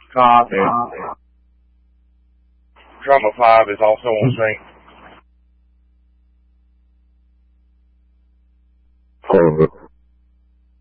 Copy. Drama 5 is also on sync. Over.